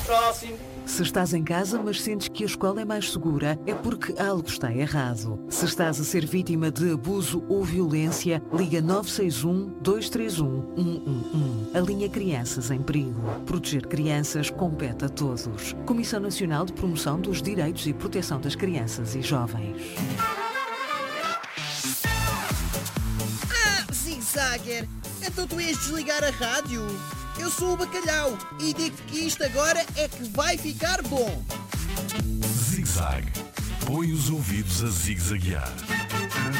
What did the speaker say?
Próximo. Se estás em casa, mas sentes que a escola é mais segura, é porque algo está errado. Se estás a ser vítima de abuso ou violência, liga 961-231-111. A linha Crianças em Perigo. Proteger crianças compete a todos. Comissão Nacional de Promoção dos Direitos e Proteção das Crianças e Jovens. Zigzagger, então tu ias desligar a rádio? Eu sou o Bacalhau e digo que isto agora é que vai ficar bom. Zig-Zag. Põe os ouvidos a zig-zaguear.